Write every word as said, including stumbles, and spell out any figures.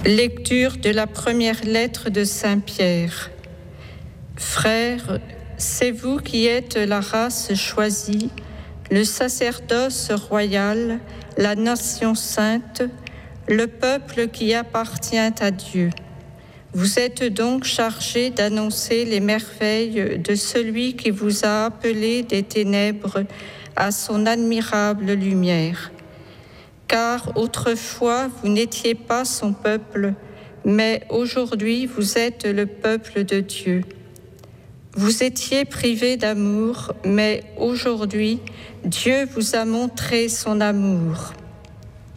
Lecture de la première lettre de Saint Pierre. Frères, c'est vous qui êtes la race choisie, le sacerdoce royal, la nation sainte, le peuple qui appartient à Dieu. Vous êtes donc chargés d'annoncer les merveilles de celui qui vous a appelés des ténèbres à son admirable lumière. Car autrefois, vous n'étiez pas son peuple, mais aujourd'hui, vous êtes le peuple de Dieu. Vous étiez privés d'amour, mais aujourd'hui, Dieu vous a montré son amour.